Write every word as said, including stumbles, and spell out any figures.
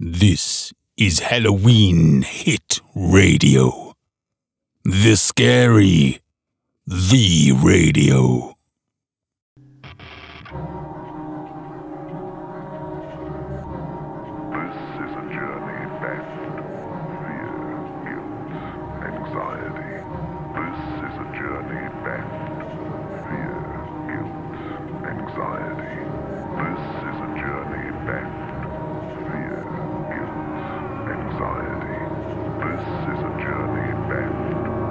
This is Halloween Hit Radio. The Scary, the Radio.